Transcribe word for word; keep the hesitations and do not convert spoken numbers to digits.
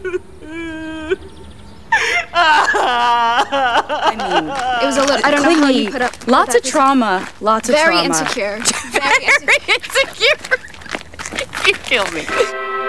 I mean, it was a little. I don't clingy. know how you put up. Put Lots up of trauma. Lots of very trauma. Insecure. Very insecure. Very insecure. You kill me.